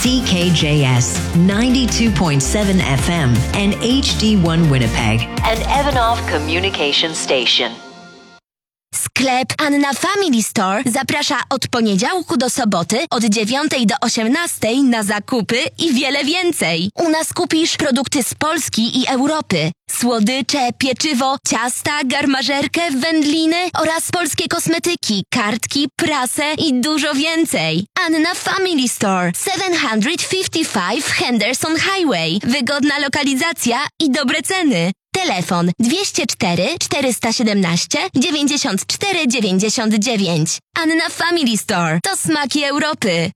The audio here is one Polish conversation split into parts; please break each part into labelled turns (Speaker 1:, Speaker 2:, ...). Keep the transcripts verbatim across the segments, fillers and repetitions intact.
Speaker 1: C K J S ninety-two point seven F M and H D one Winnipeg and Evanoff Communication Station.
Speaker 2: Sklep Anna Family Store zaprasza od poniedziałku do soboty od dziewiątej do osiemnastej na zakupy i wiele więcej. U nas kupisz produkty z Polski i Europy. Słodycze, pieczywo, ciasta, garmażerkę, wędliny oraz polskie kosmetyki, kartki, prasę i dużo więcej. Anna Family Store, siedemset pięćdziesiąt pięć Henderson Highway. Wygodna lokalizacja i dobre ceny. Telefon dwieście cztery czterysta siedemnaście dziewięćdziesiąt cztery dziewięćdziesiąt dziewięć. Anna Family Store to smaki Europy.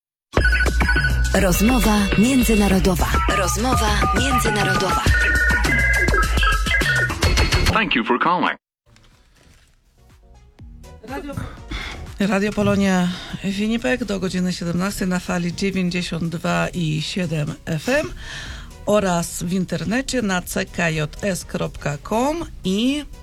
Speaker 3: Rozmowa międzynarodowa. Rozmowa międzynarodowa.
Speaker 4: Thank you for calling.
Speaker 5: Radio, Radio Polonia Winnipeg do godziny siedemnastej na fali dziewięćdziesiąt dwa i siedem F M oraz w internecie na c k j s kropka com i yy,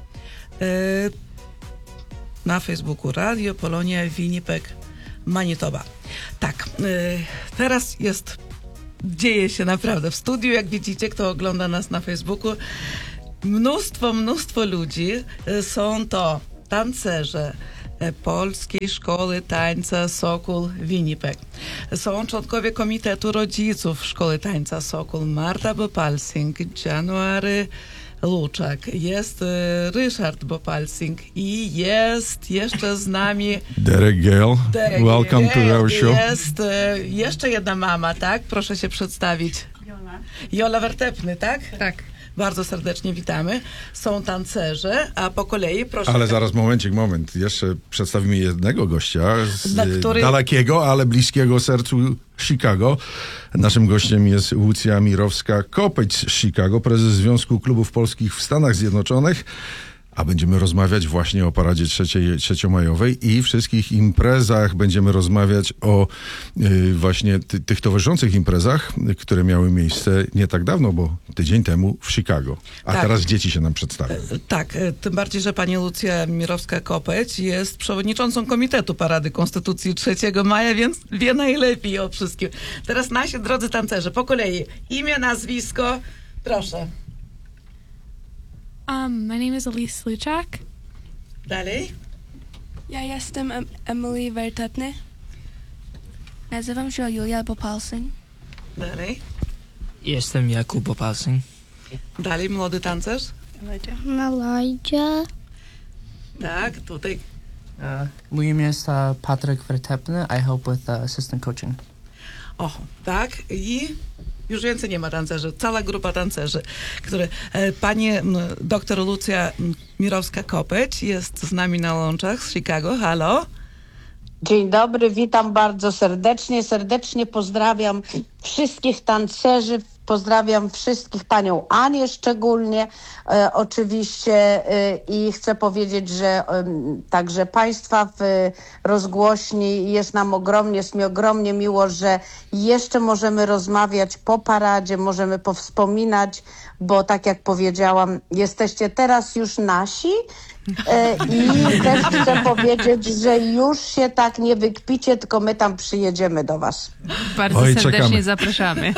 Speaker 5: na Facebooku Radio Polonia Winnipeg Manitoba. Tak, yy, teraz jest, dzieje się naprawdę w studiu, jak widzicie, kto ogląda nas na Facebooku. Mnóstwo, mnóstwo ludzi. Są to tancerze Polskiej Szkoły Tańca Sokół Winnipeg. Są członkowie Komitetu Rodziców Szkoły Tańca Sokół Marta Bopalsing, January Luczak, jest Ryszard Bopalsing i jest jeszcze z nami
Speaker 6: Derek Gale.
Speaker 5: Derek
Speaker 6: Welcome
Speaker 5: Gale.
Speaker 6: to our show.
Speaker 5: Jest jeszcze jedna mama, tak? Proszę się przedstawić.
Speaker 7: Jola.
Speaker 5: Jola Wertepny, tak?
Speaker 7: Tak.
Speaker 5: Bardzo serdecznie witamy. Są tancerze, a po kolei proszę...
Speaker 6: Ale zaraz, momencik, moment. Jeszcze przedstawimy jednego gościa z
Speaker 5: Na który...
Speaker 6: dalekiego, ale bliskiego sercu Chicago. Naszym gościem jest Łucja Mirowska-Kopeć z Chicago, prezes Związku Klubów Polskich w Stanach Zjednoczonych. A będziemy rozmawiać właśnie o paradzie trzeciej, trzeciomajowej i wszystkich imprezach. Będziemy rozmawiać o y, właśnie ty, tych towarzyszących imprezach, które miały miejsce nie tak dawno, bo tydzień temu w Chicago. A
Speaker 5: tak.
Speaker 6: Teraz dzieci się nam przedstawią.
Speaker 5: Tak, tym bardziej, że pani Łucja Mirowska-Kopeć jest przewodniczącą Komitetu Parady Konstytucji trzeciego maja, więc wie najlepiej o wszystkim. Teraz nasi drodzy tancerze, po kolei imię, nazwisko, proszę.
Speaker 7: Um, my name is Elise Luchak.
Speaker 5: Dalej.
Speaker 8: Ja jestem em- Emily Wertepny. Nazywam się Julia Bopalsing.
Speaker 5: Dalej.
Speaker 9: Jestem Jakub Bopalsing.
Speaker 5: Dalej, młody tancerz.
Speaker 10: Elijah.
Speaker 5: Tak, tutaj.
Speaker 9: Uh, mój imię jest uh, Patryk Wertepny. I help with uh, assistant coaching.
Speaker 5: O, tak. I już więcej nie ma tancerzy. Cała grupa tancerzy, które... E, pani m, doktor Lucja Mirowska-Kopeć jest z nami na łączach z Chicago. Halo.
Speaker 11: Dzień dobry, witam bardzo serdecznie. Serdecznie pozdrawiam wszystkich tancerzy, pozdrawiam wszystkich, panią Anię szczególnie e, oczywiście e, i chcę powiedzieć, że e, także państwa w rozgłośni jest nam ogromnie, jest mi ogromnie miło, że jeszcze możemy rozmawiać po paradzie, możemy powspominać, bo tak jak powiedziałam, jesteście teraz już nasi. E, I też chcę powiedzieć, że już się tak nie wykpicie, tylko my tam przyjedziemy do was.
Speaker 7: Bardzo
Speaker 6: Oj,
Speaker 7: serdecznie
Speaker 6: czekamy.
Speaker 7: zapraszamy.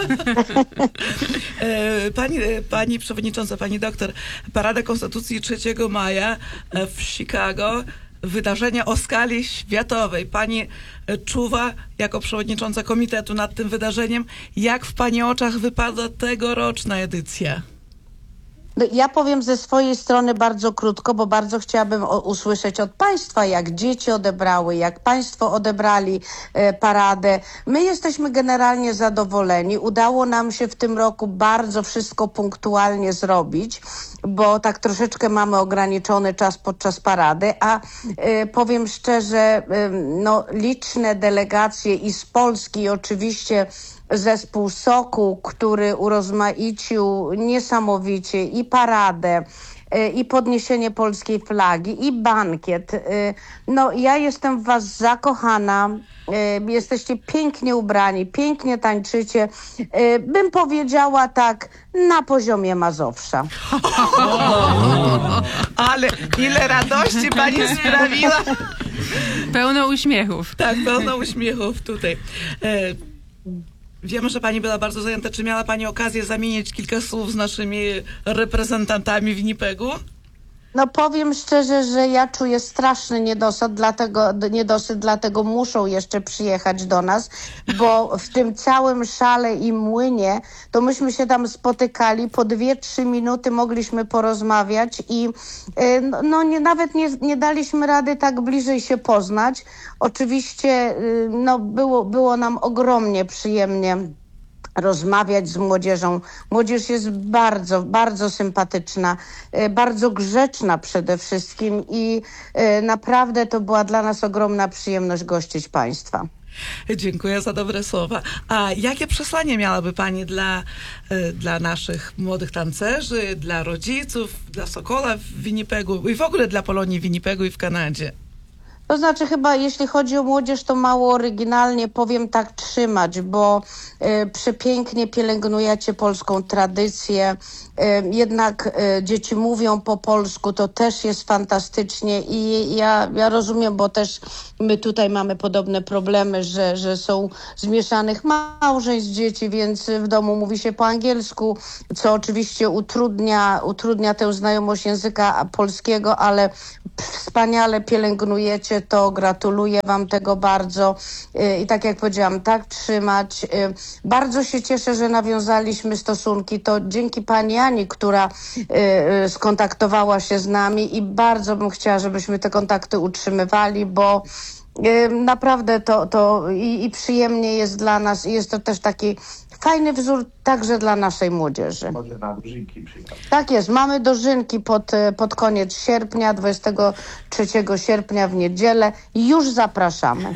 Speaker 5: E, Pani, pani przewodnicząca, pani doktor, Parada Konstytucji trzeciego maja w Chicago, wydarzenia o skali światowej. Pani czuwa jako przewodnicząca komitetu nad tym wydarzeniem. Jak w pani oczach wypada tegoroczna edycja?
Speaker 11: No, ja powiem ze swojej strony bardzo krótko, bo bardzo chciałabym o, usłyszeć od państwa, jak dzieci odebrały, jak państwo odebrali e, paradę. My jesteśmy generalnie zadowoleni. Udało nam się w tym roku bardzo wszystko punktualnie zrobić, bo tak troszeczkę mamy ograniczony czas podczas parady, a e, powiem szczerze, e, no, liczne delegacje i z Polski, i oczywiście zespół Sokół, który urozmaicił niesamowicie i paradę, i podniesienie polskiej flagi, i bankiet. No, ja jestem w was zakochana. Jesteście pięknie ubrani, pięknie tańczycie. Bym powiedziała tak, na poziomie Mazowsza.
Speaker 5: Ale ile radości pani sprawiła.
Speaker 7: Pełno uśmiechów.
Speaker 5: Tak, pełno uśmiechów tutaj. Wiemy, że pani była bardzo zajęta. Czy miała pani okazję zamienić kilka słów z naszymi reprezentantami Winnipegu?
Speaker 11: No powiem szczerze, że ja czuję straszny niedosyt, dlatego, niedosyt, dlatego muszą jeszcze przyjechać do nas, bo w tym całym szale i młynie, to myśmy się tam spotykali, po dwie, trzy minuty mogliśmy porozmawiać i no, no nie, nawet nie, nie daliśmy rady tak bliżej się poznać. Oczywiście no, było, było nam ogromnie przyjemnie rozmawiać z młodzieżą. Młodzież jest bardzo, bardzo sympatyczna, bardzo grzeczna przede wszystkim i naprawdę to była dla nas ogromna przyjemność gościć państwa.
Speaker 5: Dziękuję za dobre słowa. A jakie przesłanie miałaby pani dla, dla naszych młodych tancerzy, dla rodziców, dla Sokola w Winnipegu i w ogóle dla Polonii w Winnipegu i w Kanadzie?
Speaker 11: To znaczy chyba jeśli chodzi o młodzież, to mało oryginalnie powiem tak trzymać, bo y, przepięknie pielęgnujecie polską tradycję. Y, jednak y, dzieci mówią po polsku, to też jest fantastycznie i ja, ja rozumiem, bo też my tutaj mamy podobne problemy, że, że są zmieszanych małżeństw dzieci, więc w domu mówi się po angielsku, co oczywiście utrudnia, utrudnia tę znajomość języka polskiego, ale wspaniale pielęgnujecie to, gratuluję wam tego bardzo i tak jak powiedziałam, tak trzymać. Bardzo się cieszę, że nawiązaliśmy stosunki, to dzięki pani Ani, która skontaktowała się z nami i bardzo bym chciała, żebyśmy te kontakty utrzymywali, bo naprawdę to, to i, i przyjemnie jest dla nas i jest to też taki fajny wzór także dla naszej młodzieży.
Speaker 12: Może na dożynki przyjechać.
Speaker 11: Tak jest, mamy dożynki pod, pod koniec sierpnia, dwudziestego trzeciego sierpnia w niedzielę. Już zapraszamy.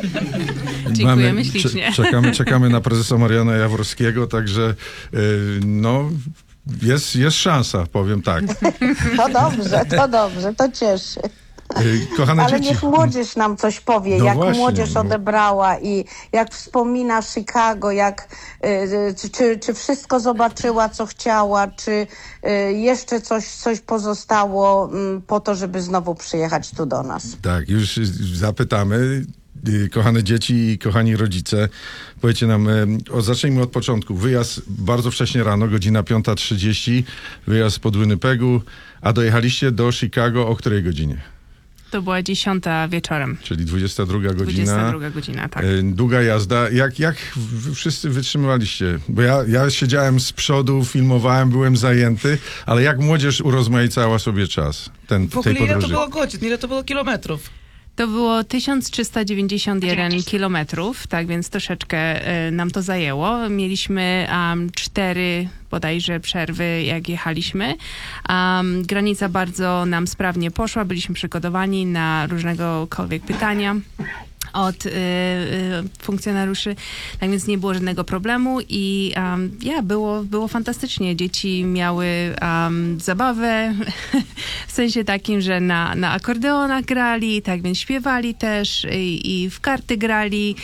Speaker 13: Dziękujemy
Speaker 6: Mamy,
Speaker 13: ślicznie.
Speaker 6: Czekamy, czekamy na prezesa Mariana Jaworskiego, także yy, no jest, jest szansa, powiem tak.
Speaker 11: To dobrze, to dobrze, to cieszy.
Speaker 6: Kochane
Speaker 11: Ale
Speaker 6: dzieci.
Speaker 11: niech młodzież nam coś powie,
Speaker 6: No
Speaker 11: jak
Speaker 6: właśnie,
Speaker 11: młodzież
Speaker 6: no.
Speaker 11: odebrała i jak wspomina Chicago, jak, y, czy, czy, czy wszystko zobaczyła, co chciała, czy y, jeszcze coś, coś pozostało y, po to, żeby znowu przyjechać tu do nas.
Speaker 6: Tak, już zapytamy. Kochane dzieci i kochani rodzice, powiedzcie nam, o, zacznijmy od początku. Wyjazd bardzo wcześnie rano, godzina piąta trzydzieści, wyjazd pod Winnipegu, a dojechaliście do Chicago o której godzinie?
Speaker 13: To była dziesiąta wieczorem.
Speaker 6: Czyli dwudziesta druga godzina.
Speaker 13: dwudziesta druga godzina, tak.
Speaker 6: Długa jazda. Jak, jak wy wszyscy wytrzymywaliście? Bo ja, ja siedziałem z przodu, filmowałem, byłem zajęty, ale jak młodzież urozmaicała sobie czas ten,
Speaker 5: W ogóle
Speaker 6: tej
Speaker 5: ile to
Speaker 6: podróży?
Speaker 5: było godzin, ile to było kilometrów?
Speaker 13: To było tysiąc trzysta dziewięćdziesiąt jeden kilometrów, tak więc troszeczkę y, nam to zajęło. Mieliśmy um, cztery bodajże przerwy, jak jechaliśmy. Um, granica bardzo nam sprawnie poszła, byliśmy przygotowani na różnegokolwiek pytania od y, y, funkcjonariuszy, tak więc nie było żadnego problemu i um, ja, było, było fantastycznie. Dzieci miały um, zabawę, w sensie takim, że na, na akordeonach grali, tak więc śpiewali też i, i w karty grali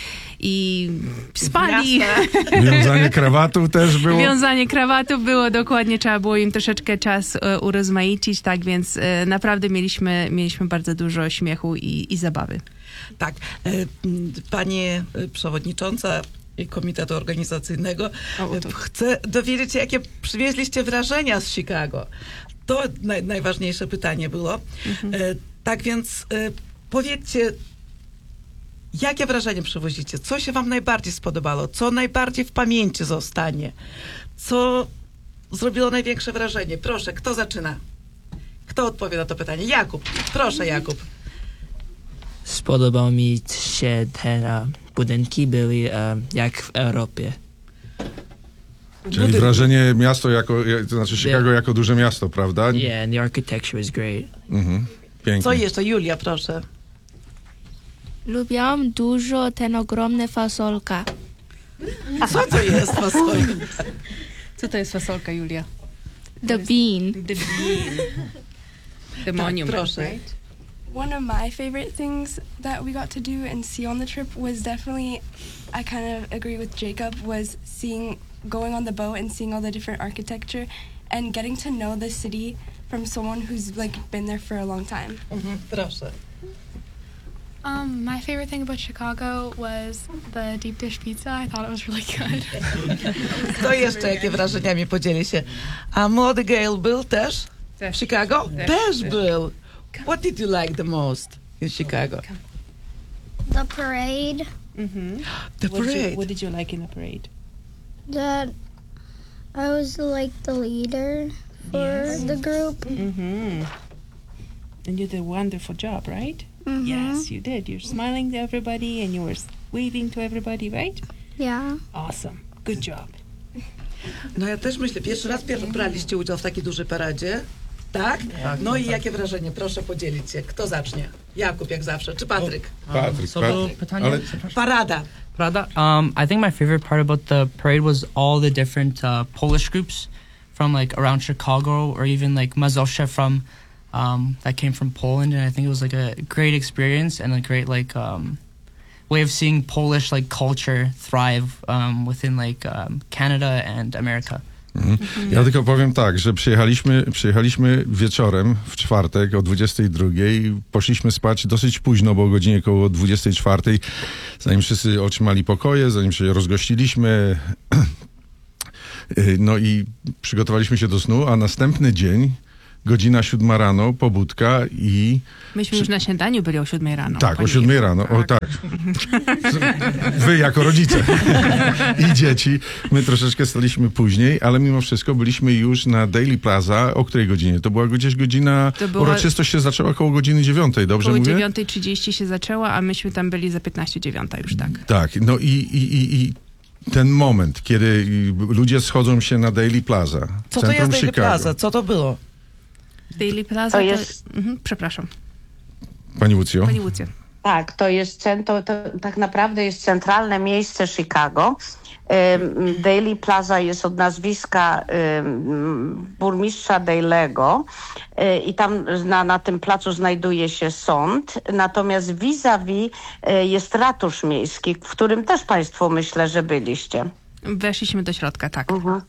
Speaker 13: i spali.
Speaker 6: Wiązanie krawatu też było?
Speaker 13: Wiązanie krawatu było, dokładnie, trzeba było im troszeczkę czas e, urozmaicić, tak więc e, naprawdę mieliśmy, mieliśmy bardzo dużo śmiechu i, i zabawy.
Speaker 5: Tak. Pani przewodnicząca Komitetu Organizacyjnego, chcę dowiedzieć się, jakie przywieźliście wrażenia z Chicago. To naj, najważniejsze pytanie było. Mhm. Tak więc powiedzcie, jakie wrażenie przywozicie? Co się wam najbardziej spodobało? Co najbardziej w pamięci zostanie? Co zrobiło największe wrażenie? Proszę, kto zaczyna? Kto odpowie na to pytanie? Jakub. Proszę, Jakub.
Speaker 9: Spodobał mi się te uh, budynki, były uh, jak w Europie.
Speaker 6: Czyli Budyn... wrażenie miasto jako, to znaczy Chicago yeah. jako duże miasto, prawda?
Speaker 9: Yeah, and the architecture was great.
Speaker 6: Mhm. Pięknie.
Speaker 5: Co jeszcze? Julia, proszę.
Speaker 10: Lubiłam dużo ten ogromny fasolka.
Speaker 5: A co to jest fasolka?
Speaker 13: Co to jest fasolka, Julia?
Speaker 10: The bean.
Speaker 13: The bean. The monument,
Speaker 5: proszę.
Speaker 13: Right?
Speaker 8: One of my favorite things that we got to do and see on the trip was definitely, I kind of agree with Jacob, was seeing, going on the boat and seeing all the different architecture and getting to know the city from someone who's like been there for a long time.
Speaker 5: Mhm, proszę.
Speaker 7: Um, my favorite thing about Chicago was the deep dish pizza. I thought it was really good.
Speaker 5: To jeszcze jakie wrażeniami podzieli się. A młody Gail był też w Chicago?
Speaker 13: Też.
Speaker 5: Też był. What did you like the most in Chicago?
Speaker 12: The parade.
Speaker 13: Mm-hmm.
Speaker 5: The
Speaker 13: What did,
Speaker 5: parade.
Speaker 13: you, what did you like in the parade?
Speaker 12: That I was like the leader for
Speaker 13: Yes.
Speaker 12: the group.
Speaker 13: Mm-hmm. And you did a wonderful job, right?
Speaker 12: Mhm.
Speaker 13: Yes, you did. You're smiling to everybody and you were waving to everybody, right?
Speaker 12: Yeah.
Speaker 13: Awesome. Good job.
Speaker 5: No ja też myślę, pierwszy raz pierwszy braliście udział w takiej dużej paradzie. Tak? No i jakie wrażenie? Proszę podzielić się. Kto zacznie? Jakub jak zawsze, czy Patryk?
Speaker 6: Patryk,
Speaker 9: So
Speaker 6: Patryk.
Speaker 9: pytanie,
Speaker 6: Ale
Speaker 5: Parada.
Speaker 9: Prada. Um, I think my favorite part about the parade was all the different uh, Polish groups from like around Chicago, or even like Mazowsze from um, that came from Poland, and I think it was like a great experience and a great like um, way of seeing Polish like culture thrive um, within like um, Canada and America.
Speaker 6: Mhm. Ja tylko powiem tak, że przyjechaliśmy, przyjechaliśmy wieczorem w czwartek o dwudziestej drugiej, poszliśmy spać dosyć późno, bo o godzinie około dwudziestej czwartej, zanim wszyscy otrzymali pokoje, zanim się rozgościliśmy, no i przygotowaliśmy się do snu, a następny dzień, godzina siódma rano, pobudka i...
Speaker 13: Myśmy już na śniadaniu byli o siódmej rano.
Speaker 6: Tak, o
Speaker 13: Pani-
Speaker 6: siódmej rano, o tak. Wy jako rodzice i dzieci. My troszeczkę staliśmy później, ale mimo wszystko byliśmy już na Daily Plaza. O której godzinie? To była gdzieś godzina...
Speaker 13: To była-
Speaker 6: Uroczystość się zaczęła około godziny dziewiątej, dobrze
Speaker 13: Około
Speaker 6: mówię?
Speaker 13: dziewiąta trzydzieści się zaczęła, a myśmy tam byli za piętnaście dziewiąta już, tak.
Speaker 6: Tak, no i, i, i, i ten moment, kiedy ludzie schodzą się na Daily Plaza. w
Speaker 5: Co to
Speaker 6: centrum
Speaker 5: jest Daily
Speaker 6: Chicago.
Speaker 5: Plaza? Co to było?
Speaker 13: Daily Plaza
Speaker 11: To
Speaker 13: to...
Speaker 11: jest-
Speaker 13: Mhm, przepraszam.
Speaker 6: Pani Łucjo?
Speaker 13: Pani Łucja.
Speaker 11: Tak, to jest cen- to, to tak naprawdę jest centralne miejsce Chicago. Ym, Daily Plaza jest od nazwiska ym, burmistrza Dalego y, i tam na, na tym placu znajduje się sąd, natomiast vis-a-vis y, jest ratusz miejski, w którym też państwo myślę, że byliście.
Speaker 13: Weszliśmy do środka, tak.
Speaker 11: Mhm.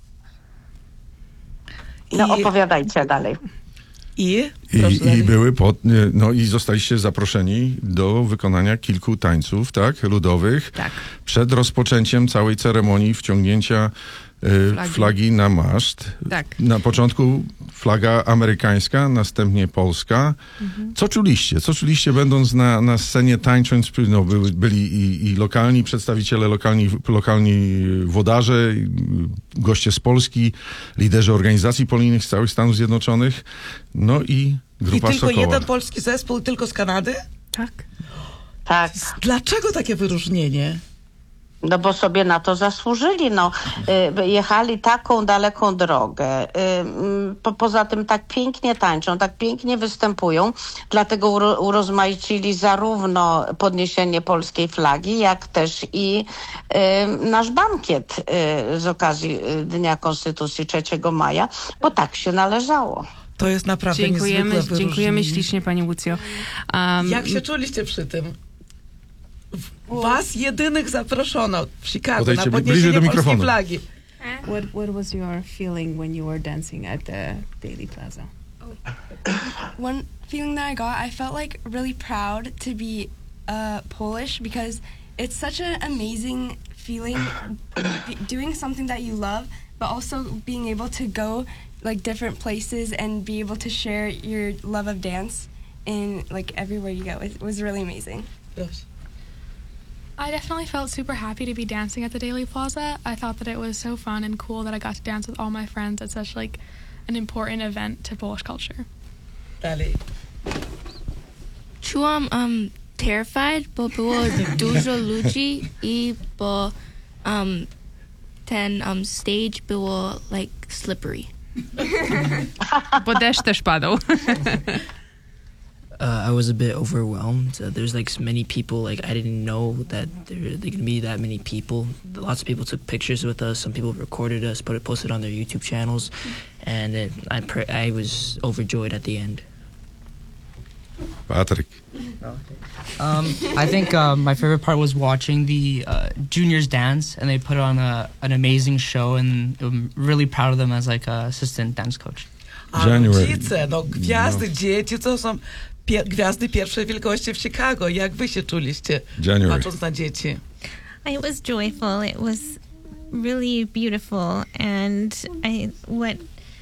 Speaker 11: No
Speaker 5: I-
Speaker 11: opowiadajcie dalej.
Speaker 5: I? Proszę
Speaker 6: I,
Speaker 5: dalej.
Speaker 6: I były pod, no i zostaliście zaproszeni do wykonania kilku tańców, tak, ludowych.
Speaker 13: Tak.
Speaker 6: Przed rozpoczęciem całej ceremonii wciągnięcia e,
Speaker 13: Flagi.
Speaker 6: flagi na maszt.
Speaker 13: Tak.
Speaker 6: Na początku flaga amerykańska, następnie polska.
Speaker 13: Mhm.
Speaker 6: Co czuliście? Co czuliście będąc na, na scenie tańcząc? No, byli, byli i, i lokalni przedstawiciele, lokalni, lokalni włodarze, i goście z Polski, liderzy organizacji polonijnych z całych Stanów Zjednoczonych, no i
Speaker 5: I
Speaker 6: grupa
Speaker 5: tylko
Speaker 6: Sokoła.
Speaker 5: jeden polski zespół, tylko z Kanady?
Speaker 13: Tak.
Speaker 11: Tak.
Speaker 5: Dlaczego takie wyróżnienie?
Speaker 11: No bo sobie na to zasłużyli, no. Y, Jechali taką daleką drogę. Y, mm, Po, poza tym tak pięknie tańczą, tak pięknie występują, dlatego uro, urozmaicili zarówno podniesienie polskiej flagi, jak też i y, nasz bankiet y, z okazji y, Dnia Konstytucji trzeciego maja, bo tak się należało.
Speaker 5: To jest naprawdę
Speaker 13: Dziękujemy,
Speaker 5: niezwykłe
Speaker 13: dziękujemy
Speaker 5: wyróżnienie.
Speaker 13: ślicznie, pani Łucjo. Um,
Speaker 5: Jak się czuliście przy tym? W- Was jedynych zaproszono w Chicago
Speaker 6: Podejdźcie
Speaker 5: na
Speaker 6: bliżej
Speaker 5: podniesienie
Speaker 6: do
Speaker 5: polskiej
Speaker 6: mikrofonu.
Speaker 5: flagi.
Speaker 13: What, what was your feeling when you were dancing at the Daily Plaza?
Speaker 8: One feeling that I got, I felt like really proud to be uh, Polish because it's such an amazing feeling b- doing something that you love, but also being able to go like different places and be able to share your love of dance in like everywhere you go. It was really amazing.
Speaker 5: Proszę.
Speaker 7: I definitely felt super happy to be dancing at the Daily Plaza. I thought that it was so fun and cool that I got to dance with all my friends at such like an important event to Polish culture.
Speaker 5: Dalej.
Speaker 10: Czułam um, terrified, bo było dużo ludzi i bo um, ten um, stage było like slippery.
Speaker 13: Bo deszcz też padał.
Speaker 14: Uh, I was a bit overwhelmed. Uh, there's like so many people. Like I didn't know that there were going to be that many people. Lots of people took pictures with us. Some people recorded us, put it posted on their YouTube channels, and it, I pr- I was overjoyed at the end.
Speaker 6: Patryk.
Speaker 9: Um, I think uh, my favorite part was watching the uh, juniors dance, and they put on a, an amazing show, and I'm really proud of them as like a assistant dance coach.
Speaker 5: A
Speaker 6: January.
Speaker 5: rodzice, no gwiazdy,
Speaker 6: No.
Speaker 5: dzieci, to są pie- gwiazdy pierwszej wielkości w Chicago. Jak wy się czuliście,
Speaker 6: January.
Speaker 5: patrząc na dzieci?
Speaker 15: It was joyful. It was really beautiful, and I what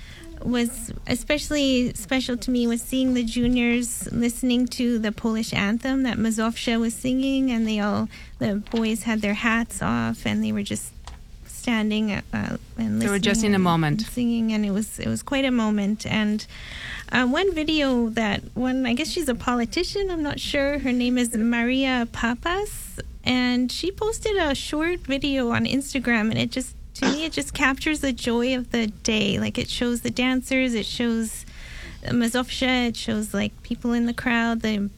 Speaker 15: was especially special to me was seeing the juniors listening to the Polish anthem that Mazowsze was singing, and they all the boys had their hats off, and they were just standing uh, and listening.
Speaker 13: They were just in a
Speaker 15: and
Speaker 13: moment.
Speaker 15: singing, and it was it was quite a moment. And uh, one video that one, I guess she's a politician. I'm not sure. Her name is Maria Papas, and she posted a short video on Instagram, and it just, to me, it just captures the joy of the day. Like, it shows the dancers, it shows Mazowsze, it shows like people in the crowd, the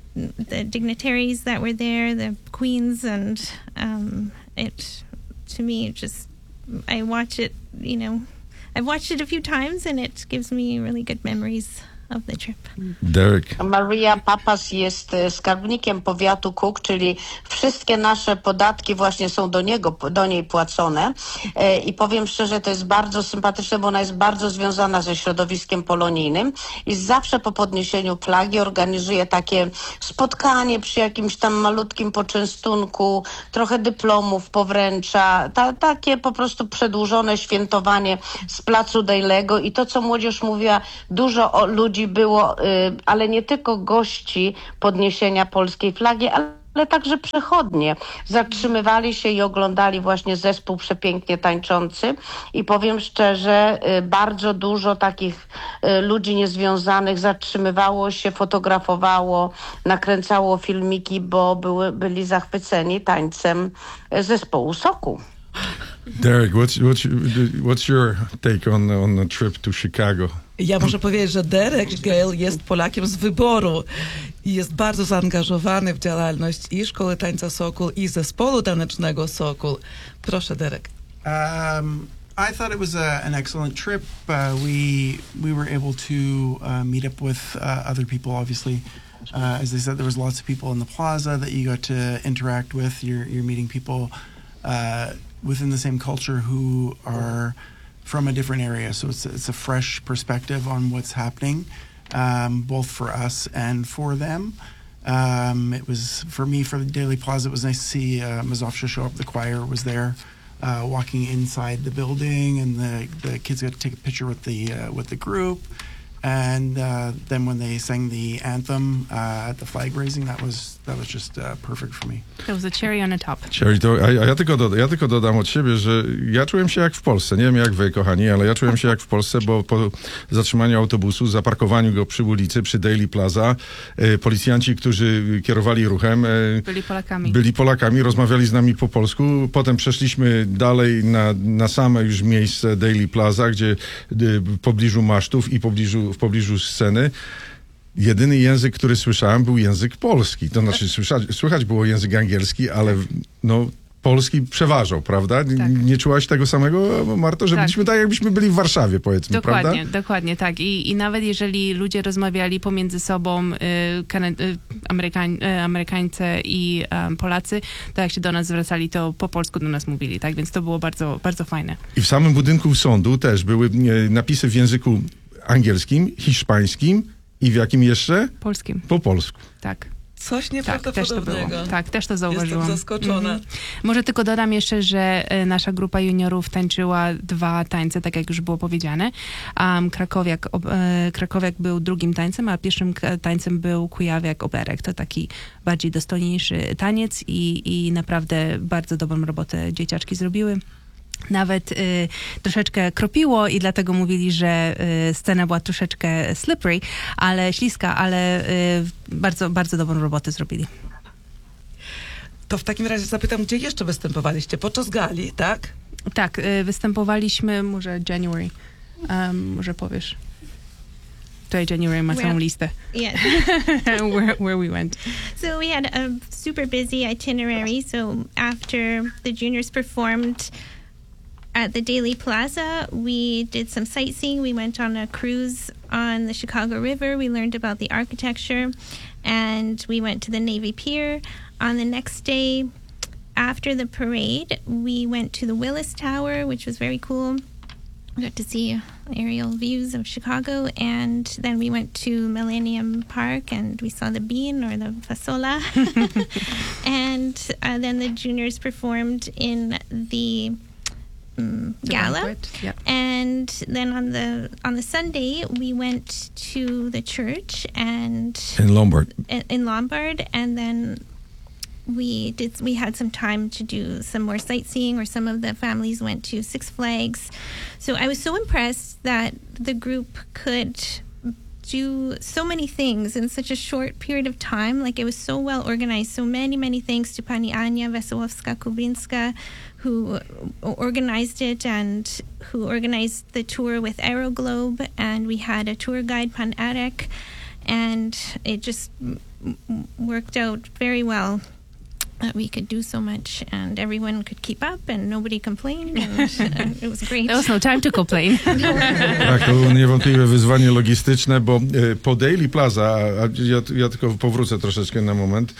Speaker 15: the dignitaries that were there, the queens, and um, it, to me, it just, I watch it, you know, I've watched it a few times, and it gives me really good memories of the trip.
Speaker 6: Derek.
Speaker 11: Maria Papas jest e, skarbnikiem powiatu Cook, czyli wszystkie nasze podatki właśnie są do niego, do niej płacone. E, I powiem szczerze, to jest bardzo sympatyczne, bo ona jest bardzo związana ze środowiskiem polonijnym i zawsze po podniesieniu flagi organizuje takie spotkanie przy jakimś tam malutkim poczęstunku, trochę dyplomów powręcza, ta, takie po prostu przedłużone świętowanie z placu Dailego. I to, co młodzież mówiła, dużo o ludzi było, ale nie tylko gości podniesienia polskiej flagi, ale także przechodnie. Zatrzymywali się i oglądali właśnie zespół przepięknie tańczący i powiem szczerze, bardzo dużo takich ludzi niezwiązanych zatrzymywało się, fotografowało, nakręcało filmiki, bo były, byli zachwyceni tańcem zespołu Soku.
Speaker 6: Derek, what's, what's, what's your take on, on the trip to Chicago?
Speaker 5: Ja muszę powiedzieć, że Derek Gale jest Polakiem z wyboru i jest bardzo zaangażowany w działalność i Szkoły Tańca Sokół, i Zespołu Tanecznego Sokół. Proszę, Derek.
Speaker 16: Um, I thought it was a, an excellent trip. Uh, we we were able to uh, meet up with uh, other people, obviously. Uh, as they said, there was lots of people in the plaza that you got to interact with. You're, you're meeting people uh, within the same culture who are from a different area, so it's it's a fresh perspective on what's happening, um, both for us and for them. Um, it was, for me, for the Daily Plaza, it was nice to see uh, Mazowsze show up. The choir was there, uh, walking inside the building, and the the kids got to take a picture with the uh, with the group. And uh, then when they sang the anthem uh, at the flag raising, that was that was just uh, perfect for me.
Speaker 13: That was a cherry on the top.
Speaker 6: Cherry to, a, a ja, tylko doda, ja tylko dodam od siebie, że ja czułem się jak w Polsce. Nie wiem jak wy, kochani, ale ja czułem się jak w Polsce, bo po zatrzymaniu autobusu, zaparkowaniu go przy ulicy, przy Daily Plaza, e, policjanci, którzy kierowali ruchem, e,
Speaker 13: Byli Polakami.
Speaker 6: byli Polakami, rozmawiali z nami po polsku. Potem przeszliśmy dalej na, na same już miejsce Daily Plaza, gdzie e, w pobliżu masztów i pobliżu, w pobliżu sceny. Jedyny język, który słyszałem, był język polski. To znaczy słyszać, słychać było język angielski, ale no, polski przeważał, prawda? Tak. Nie czułaś tego samego, Marto? Że
Speaker 13: tak.
Speaker 6: byliśmy tak, jakbyśmy byli w Warszawie, powiedzmy,
Speaker 13: dokładnie,
Speaker 6: prawda?
Speaker 13: Dokładnie, dokładnie, tak. I, I nawet jeżeli ludzie rozmawiali pomiędzy sobą, y, Kanad- y, Amerykań, y, Amerykańcy i um, Polacy, to jak się do nas zwracali, to po polsku do nas mówili, tak? Więc to było bardzo, bardzo fajne.
Speaker 6: I w samym budynku sądu też były e, napisy w języku angielskim, hiszpańskim i w jakim jeszcze?
Speaker 13: Polskim.
Speaker 6: Po polsku.
Speaker 13: Tak.
Speaker 5: Coś nieprawdopodobnego.
Speaker 13: Tak, też to było. Tak, też to zauważyłam.
Speaker 5: Jestem zaskoczona.
Speaker 13: Mhm. Może tylko dodam jeszcze, że e, nasza grupa juniorów tańczyła dwa tańce, tak jak już było powiedziane. Um, Krakowiak, ob, e, Krakowiak był drugim tańcem, a pierwszym k- tańcem był Kujawiak Oberek. To taki bardziej dostojniejszy taniec i, i naprawdę bardzo dobrą robotę dzieciaczki zrobiły. Nawet y, troszeczkę kropiło i dlatego mówili, że y, scena była troszeczkę slippery, ale śliska, ale y, bardzo, bardzo dobrą robotę zrobili.
Speaker 5: To w takim razie zapytam, gdzie jeszcze występowaliście? Podczas gali, tak?
Speaker 13: Tak, y, występowaliśmy, może January, um, może powiesz. Tutaj January ma całą listę.
Speaker 15: Yeah.
Speaker 13: where, where we went.
Speaker 15: So we had a super busy itinerary. So after the juniors performed at the Daily Plaza, we did some sightseeing. We went on a cruise on the Chicago River. We learned about the architecture, and we went to the Navy Pier. On the next day, after the parade, we went to the Willis Tower, which was very cool. We got to see aerial views of Chicago, and then we went to Millennium Park and we saw the bean or the fasola. And uh, then the juniors performed in the um,
Speaker 13: The
Speaker 15: gala.
Speaker 13: banquet, yep.
Speaker 15: And then on the on the Sunday we went to the church and
Speaker 6: In Lombard.
Speaker 15: in, in Lombard, and then we did we had some time to do some more sightseeing, or some of the families went to Six Flags. So I was so impressed that the group could do so many things in such a short period of time. Like, it was so well organized. So many, many thanks to Pani Ania Wesołowska-Kubinska, who organized it and who organized the tour with Aeroglobe. And we had a tour guide, Pan Arek, and it just m- m- worked out very well. That we could do so much, and everyone could keep up, and nobody complained, and uh, it was great.
Speaker 13: There was no time to complain.
Speaker 6: Tak, to było niewątpliwe wyzwanie logistyczne, bo e, po Daily Plaza, a ja, ja tylko powrócę troszeczkę na moment, e,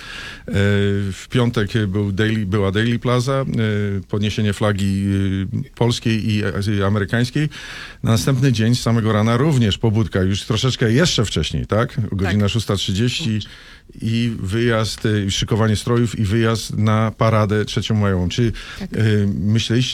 Speaker 6: w piątek był Daily, była Daily Plaza, e, podniesienie flagi e, polskiej i, i amerykańskiej. Na następny dzień z samego rana również pobudka, już troszeczkę jeszcze wcześniej, tak? Godzina tak. szósta trzydzieści i wyjazd, e, szykowanie strojów i wyjazd na paradę trzeciomajową. Czy tak. e, myśleliście,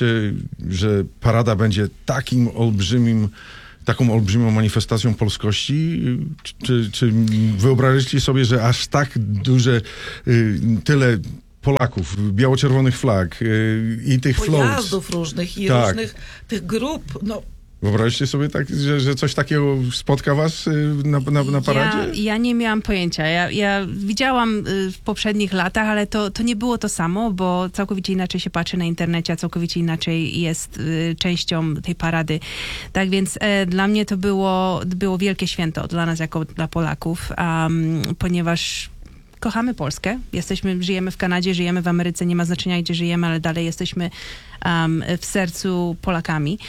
Speaker 6: że parada będzie takim olbrzymim, taką olbrzymią manifestacją polskości? Czy, czy wyobrażacie sobie, że aż tak duże, y, tyle Polaków, biało-czerwonych flag y, i tych floats.
Speaker 5: Pojazdów różnych i
Speaker 6: tak.
Speaker 5: różnych tych grup, no.
Speaker 6: Wyobraźcie sobie, tak, że, że coś takiego spotka was y, na, na, na paradzie?
Speaker 13: Ja, ja nie miałam pojęcia. Ja, ja widziałam y, w poprzednich latach, ale to, to nie było to samo, bo całkowicie inaczej się patrzy na internecie, a całkowicie inaczej jest y, częścią tej parady. Tak więc e, dla mnie to było, było wielkie święto, dla nas jako dla Polaków, um, ponieważ kochamy Polskę. Jesteśmy, żyjemy w Kanadzie, żyjemy w Ameryce, nie ma znaczenia, gdzie żyjemy, ale dalej jesteśmy um, w sercu Polakami.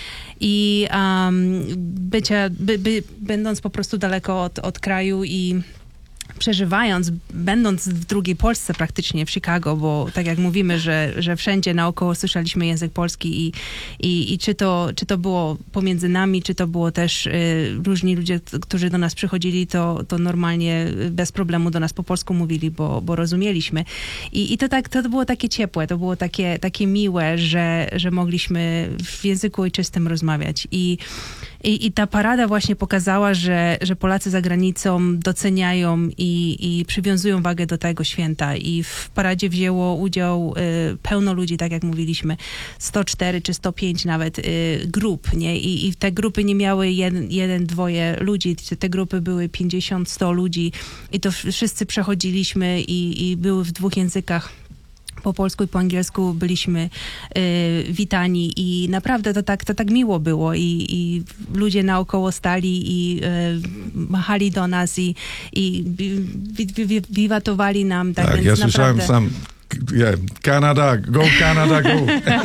Speaker 13: I um, bycia, by, by, będąc po prostu daleko od, od kraju i przeżywając, będąc w drugiej Polsce praktycznie, w Chicago, bo tak jak mówimy, że, że wszędzie naokoło słyszeliśmy język polski i, i, i czy, to, czy to było pomiędzy nami, czy to było też y, różni ludzie, którzy do nas przychodzili, to, to normalnie bez problemu do nas po polsku mówili, bo, bo rozumieliśmy. I, i to, tak, to było takie ciepłe, to było takie, takie miłe, że, że mogliśmy w języku ojczystym rozmawiać. I I, I ta parada właśnie pokazała, że, że Polacy za granicą doceniają i, i przywiązują wagę do tego święta. I w paradzie wzięło udział y, pełno ludzi, tak jak mówiliśmy, sto cztery czy sto pięć nawet y, grup, nie? I, I te grupy nie miały jeden, jeden, dwoje ludzi, te grupy były pięćdziesiąt, sto ludzi i to wszyscy przechodziliśmy i, i były w dwóch językach. Po polsku i po angielsku byliśmy y, witani i naprawdę to tak, to tak miło było i, i ludzie naokoło stali i y, machali do nas i, i wi, wi, wi, wiwatowali nam. Tak,
Speaker 6: tak
Speaker 13: więc
Speaker 6: ja słyszałem
Speaker 13: naprawdę...
Speaker 6: sam Yeah. Kanada, go Canada, go!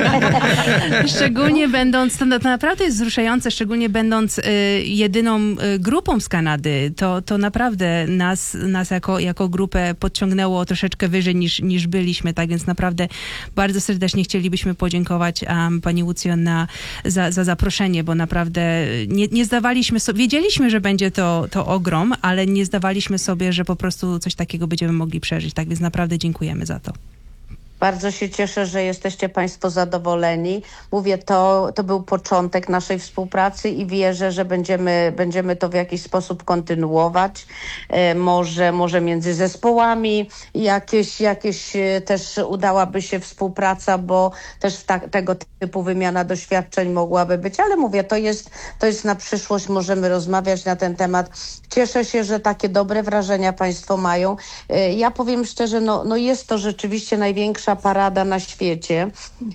Speaker 13: Szczególnie będąc, to, to naprawdę jest wzruszające, szczególnie będąc y, jedyną y, grupą z Kanady, to, to naprawdę nas, nas jako, jako grupę podciągnęło troszeczkę wyżej niż, niż byliśmy, tak więc naprawdę bardzo serdecznie chcielibyśmy podziękować um, pani Łucjo na, za, za zaproszenie, bo naprawdę nie, nie zdawaliśmy sobie, wiedzieliśmy, że będzie to, to ogrom, ale nie zdawaliśmy sobie, że po prostu coś takiego będziemy mogli przeżyć, tak więc naprawdę dziękujemy za to.
Speaker 11: Bardzo się cieszę, że jesteście Państwo zadowoleni. Mówię, to, to był początek naszej współpracy i wierzę, że będziemy, będziemy to w jakiś sposób kontynuować. E, może, może między zespołami jakieś, jakieś też udałaby się współpraca, bo też ta, tego typu wymiana doświadczeń mogłaby być. Ale mówię, to jest, to jest na przyszłość, możemy rozmawiać na ten temat. Cieszę się, że takie dobre wrażenia Państwo mają. E, ja powiem szczerze, no, no jest to rzeczywiście największa parada na świecie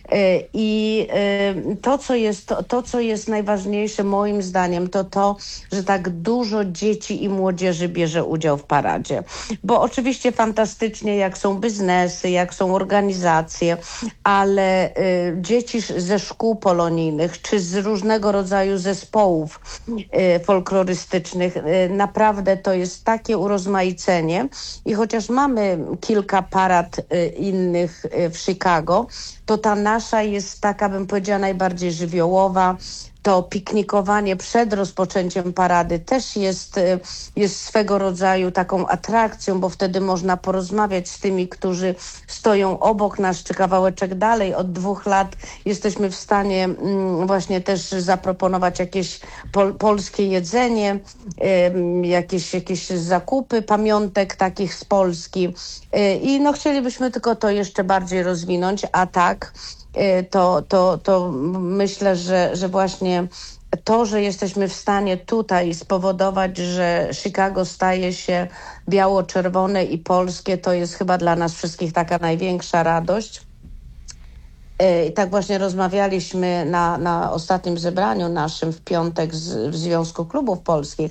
Speaker 11: i to, co jest, to, to, co jest najważniejsze moim zdaniem, to to, że tak dużo dzieci i młodzieży bierze udział w paradzie. Bo oczywiście fantastycznie, jak są biznesy, jak są organizacje, ale dzieci ze szkół polonijnych, czy z różnego rodzaju zespołów folklorystycznych, naprawdę to jest takie urozmaicenie i chociaż mamy kilka parad innych w Chicago, to ta nasza jest taka, bym powiedziała, najbardziej żywiołowa. to piknikowanie przed rozpoczęciem parady też jest, jest swego rodzaju taką atrakcją, bo wtedy można porozmawiać z tymi, którzy stoją obok nas, czy kawałeczek dalej. Od dwóch lat jesteśmy w stanie właśnie też zaproponować jakieś pol, polskie jedzenie, jakieś, jakieś zakupy pamiątek takich z Polski. I no chcielibyśmy tylko to jeszcze bardziej rozwinąć, a tak to, to, to myślę, że, że właśnie to, że jesteśmy w stanie tutaj spowodować, że Chicago staje się biało-czerwone i polskie, to jest chyba dla nas wszystkich taka największa radość. I tak właśnie rozmawialiśmy na, na ostatnim zebraniu naszym w piątek z, w Związku Klubów Polskich.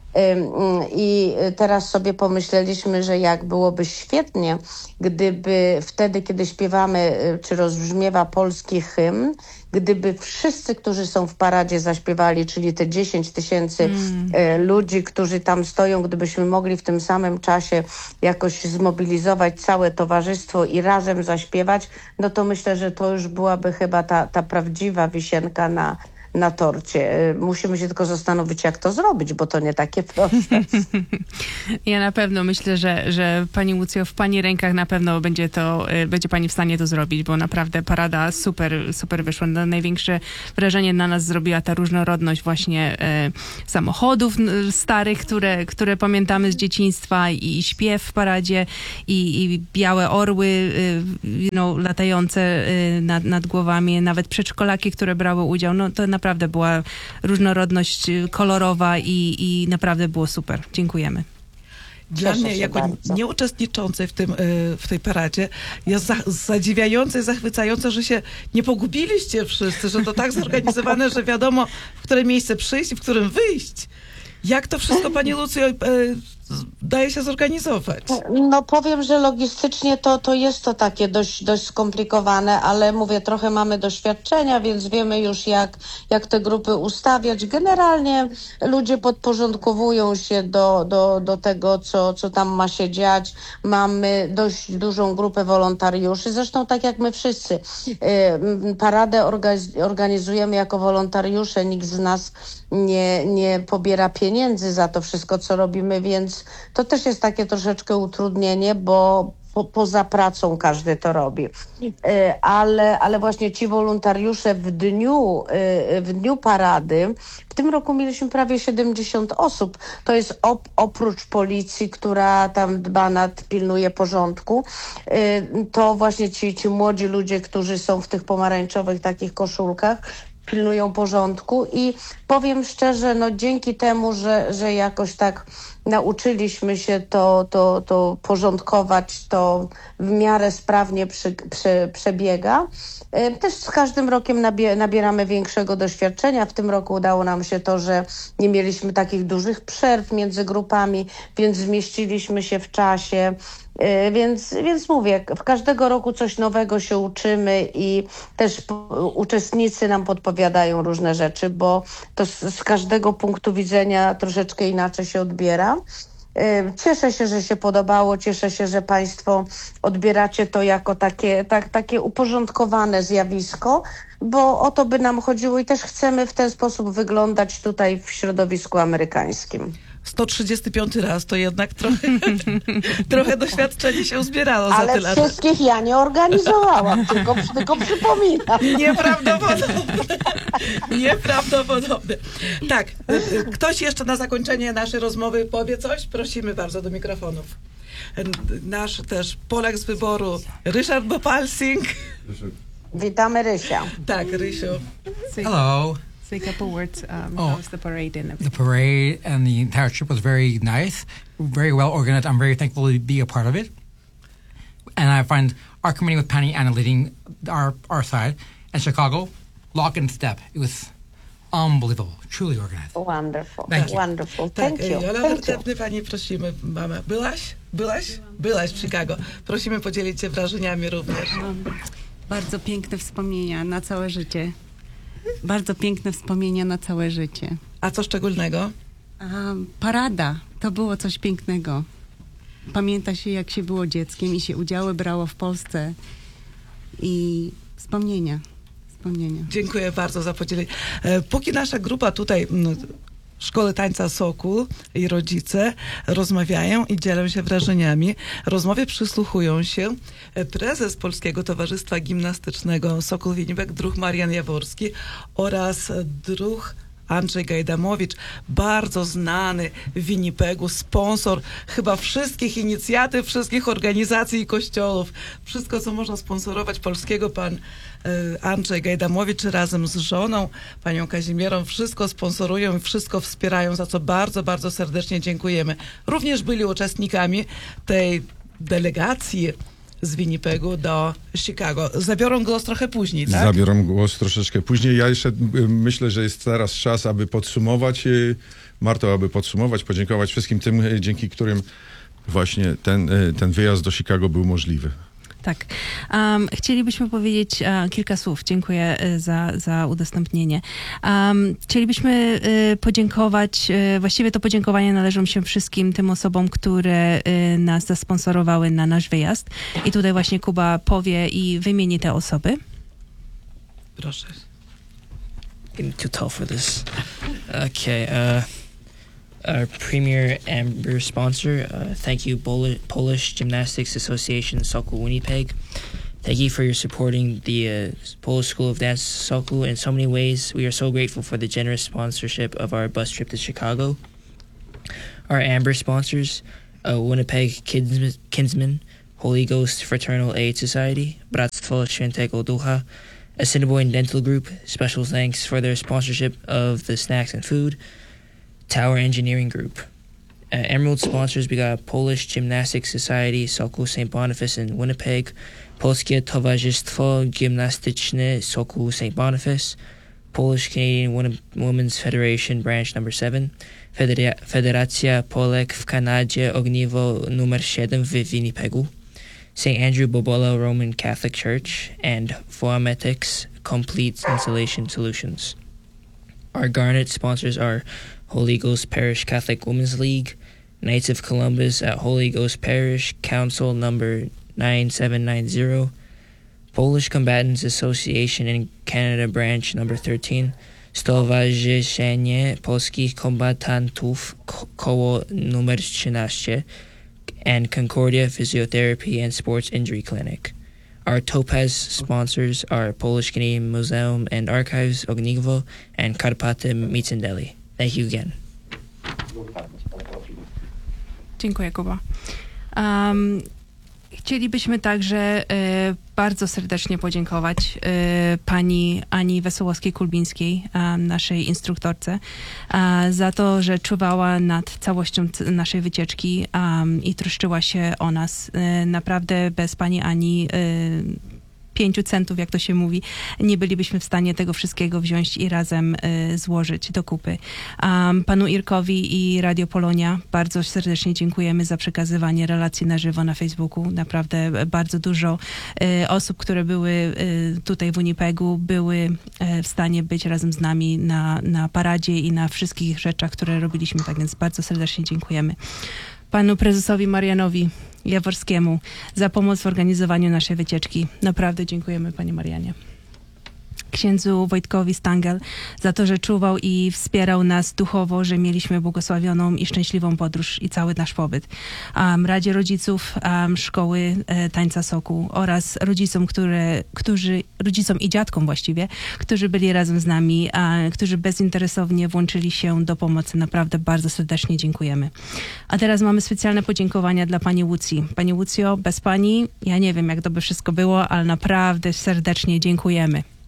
Speaker 11: I teraz sobie pomyśleliśmy, że jak byłoby świetnie, gdyby wtedy, kiedy śpiewamy, czy rozbrzmiewa polski hymn, gdyby wszyscy, którzy są w paradzie zaśpiewali, czyli te dziesięć tysięcy mm. ludzi, którzy tam stoją, gdybyśmy mogli w tym samym czasie jakoś zmobilizować całe towarzystwo i razem zaśpiewać, no to myślę, że to już byłaby chyba ta, ta prawdziwa wisienka na na torcie. Musimy się tylko zastanowić, jak to zrobić, bo to nie takie proste.
Speaker 13: Ja na pewno myślę, że, że pani Łucjo, w pani rękach na pewno będzie to, będzie pani w stanie to zrobić, bo naprawdę parada super, super wyszła. No, największe wrażenie na nas zrobiła ta różnorodność właśnie e, samochodów starych, które, które pamiętamy z dzieciństwa i, i śpiew w paradzie i, i białe orły e, you know, latające e, nad, nad głowami, nawet przedszkolaki, które brały udział. No to naprawdę była różnorodność kolorowa i, i naprawdę było super. Dziękujemy.
Speaker 5: Dla mnie, jako bardzo. nieuczestniczącej w, tym, w tej paradzie, jest za, zadziwiające, zachwycające, że się nie pogubiliście wszyscy, że to tak zorganizowane, że wiadomo, w które miejsce przyjść i w którym wyjść. Jak to wszystko, pani Lucjo, daje się zorganizować?
Speaker 11: No powiem, że logistycznie to, to jest to takie dość, dość skomplikowane, ale mówię, trochę mamy doświadczenia, więc wiemy już jak, jak te grupy ustawiać. Generalnie ludzie podporządkowują się do, do, do tego, co, co tam ma się dziać. Mamy dość dużą grupę wolontariuszy, zresztą tak jak my wszyscy. Paradę organizujemy jako wolontariusze, nikt z nas nie, nie pobiera pieniędzy za to wszystko, co robimy, więc to też jest takie troszeczkę utrudnienie, bo po, poza pracą każdy to robi. Ale, ale właśnie ci wolontariusze w dniu, w dniu parady, w tym roku mieliśmy prawie siedemdziesiąt osób. To jest op, oprócz policji, która tam dba nad, pilnuje porządku, to właśnie ci, ci młodzi ludzie, którzy są w tych pomarańczowych takich koszulkach, pilnują porządku i powiem szczerze, no dzięki temu, że, że jakoś tak nauczyliśmy się to, to, to porządkować, to w miarę sprawnie przy, przy, przebiega. Też z każdym rokiem nabie, nabieramy większego doświadczenia. W tym roku udało nam się to, że nie mieliśmy takich dużych przerw między grupami, więc zmieściliśmy się w czasie. Więc, więc mówię, w każdego roku coś nowego się uczymy i też uczestnicy nam podpowiadają różne rzeczy, bo to z, z każdego punktu widzenia troszeczkę inaczej się odbiera. Cieszę się, że się podobało, cieszę się, że Państwo odbieracie to jako takie, tak, takie uporządkowane zjawisko, bo o to by nam chodziło i też chcemy w ten sposób wyglądać tutaj w środowisku amerykańskim.
Speaker 5: sto trzydziesty piąty raz to jednak trochę, trochę doświadczenie się uzbierało
Speaker 11: ale
Speaker 5: za tyle lat.
Speaker 11: Ale wszystkich ja nie organizowałam, tylko, tylko przypominam.
Speaker 5: Nieprawdopodobne. Nieprawdopodobne. Tak, ktoś jeszcze na zakończenie naszej rozmowy powie coś? Prosimy bardzo do mikrofonów. Nasz też Polak z wyboru, Ryszard Bopalsing.
Speaker 11: Witamy Rysia.
Speaker 5: Tak, Rysiu.
Speaker 17: Hello.
Speaker 18: Say a couple words. Um,
Speaker 17: oh,
Speaker 18: how was the parade and everything?
Speaker 17: The parade and the entire trip was very nice, very well organized. I'm very thankful to be a part of it. And I find our committee with Penny Anna leading our our side and Chicago, lock and step. It was unbelievable, truly organized.
Speaker 11: Wonderful,
Speaker 17: Thank you.
Speaker 11: wonderful.
Speaker 5: Tak,
Speaker 11: Thank you.
Speaker 5: Jola
Speaker 11: Thank
Speaker 5: Wertepny, pani prosimy, mama. Byłaś? Byłaś? Byłaś w Chicago. Prosimy podzielić się wrażeniami również.
Speaker 18: Bardzo piękne wspomnienia na całe życie. Bardzo piękne wspomnienia na całe życie.
Speaker 5: A co szczególnego?
Speaker 18: Um, parada. To było coś pięknego. Pamięta się, jak się było dzieckiem i się udziały brało w Polsce. I wspomnienia. wspomnienia.
Speaker 5: Dziękuję bardzo za podzielenie. E, Póki nasza grupa tutaj m, Szkoły Tańca Sokół i rodzice rozmawiają i dzielą się wrażeniami. Rozmowie przysłuchują się prezes Polskiego Towarzystwa Gimnastycznego Sokół Winnipeg, druh Marian Jaworski oraz druh Andrzej Gajdamowicz, bardzo znany w Winnipegu, sponsor chyba wszystkich inicjatyw, wszystkich organizacji i kościołów. Wszystko, co można sponsorować polskiego, pan y, Andrzej Gajdamowicz razem z żoną, panią Kazimierą, wszystko sponsorują i wszystko wspierają, za co bardzo, bardzo serdecznie dziękujemy. Również byli uczestnikami tej delegacji z Winnipegu do Chicago. Zabiorą głos trochę później, tak?
Speaker 6: Zabiorą głos troszeczkę później. Ja jeszcze y, myślę, że jest teraz czas, aby podsumować, y, Marto, aby podsumować, podziękować wszystkim tym, y, dzięki którym właśnie ten, y, ten wyjazd do Chicago był możliwy.
Speaker 13: Tak. Um, chcielibyśmy powiedzieć uh, kilka słów. Dziękuję uh, za, za udostępnienie. Um, chcielibyśmy uh, podziękować, uh, właściwie to podziękowania należą się wszystkim tym osobom, które uh, nas zasponsorowały na nasz wyjazd. I tutaj właśnie Kuba powie i wymieni te osoby.
Speaker 5: Proszę.
Speaker 14: Getting too tall for this. Okay, uh... Our premier Amber sponsor, uh, thank you Pol- Polish Gymnastics Association Sokół Winnipeg. Thank you for your supporting the uh, Polish School of Dance Sokół in so many ways. We are so grateful for the generous sponsorship of our bus trip to Chicago. Our Amber sponsors, uh, Winnipeg Kids- Kinsmen, Holy Ghost Fraternal Aid Society, Bractwo Świętego Ducha, Assiniboine Dental Group, special thanks for their sponsorship of the snacks and food, Tower Engineering Group. Uh, Emerald sponsors, we got Polish Gymnastics Society, Sokół Saint Boniface in Winnipeg, Polskie Towarzystwo Gimnastyczne Sokół Saint Boniface, Polish Canadian Wom- Women's Federation Branch number seven, Federa- Federacja Polek w Kanadzie Ogniwo numer siedem w Winnipegu, Saint Andrew Bobola Roman Catholic Church, and Foametics Complete Installation Solutions. Our Garnet sponsors are Holy Ghost Parish Catholic Women's League, Knights of Columbus at Holy Ghost Parish, Council number nine seven nine zero, Polish Combatants Association in Canada Branch number thirteen, Stowarzyszenie Polskich Kombatantów Ko- Koło numer trzynaście, and Concordia Physiotherapy and Sports Injury Clinic. Our Topaz sponsors are Polish Canadian Museum and Archives Ogniwo and Karpaty Micendeli. Thank you again.
Speaker 13: Dziękuję, Kuba. Um, chcielibyśmy także e, bardzo serdecznie podziękować e, pani Ani Wesołowskiej-Kulbińskiej, e, naszej instruktorce, e, za to, że czuwała nad całością c- naszej wycieczki e, i troszczyła się o nas. E, naprawdę bez pani Ani e, pięciu centów, jak to się mówi, nie bylibyśmy w stanie tego wszystkiego wziąć i razem y, złożyć do kupy. Um, panu Irkowi i Radio Polonia bardzo serdecznie dziękujemy za przekazywanie relacji na żywo na Facebooku. Naprawdę bardzo dużo y, osób, które były y, tutaj w Winnipegu, były y, w stanie być razem z nami na, na paradzie i na wszystkich rzeczach, które robiliśmy. Tak więc bardzo serdecznie dziękujemy panu prezesowi Marianowi Jaworskiemu za pomoc w organizowaniu naszej wycieczki. Naprawdę dziękujemy, panie Marianie. Księdzu Wojtkowi Stangel za to, że czuwał i wspierał nas duchowo, że mieliśmy błogosławioną i szczęśliwą podróż i cały nasz pobyt. Um, Radzie Rodziców um, Szkoły e, Tańca Sokół oraz rodzicom, które, którzy, rodzicom i dziadkom właściwie, którzy byli razem z nami, a, którzy bezinteresownie włączyli się do pomocy. Naprawdę bardzo serdecznie dziękujemy. A teraz mamy specjalne podziękowania dla pani Łucji. Pani Łucjo, bez pani, ja nie wiem, jak to by wszystko było, ale naprawdę serdecznie dziękujemy.